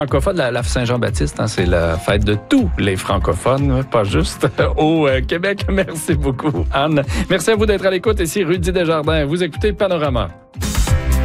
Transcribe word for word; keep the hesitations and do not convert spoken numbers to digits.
francophone, la, la Saint-Jean-Baptiste, hein, c'est la fête de tous les francophones, pas juste au euh, Québec. Merci beaucoup, Anne. Merci à vous d'être à l'écoute. Ici Rudy Desjardins. Vous écoutez Panorama.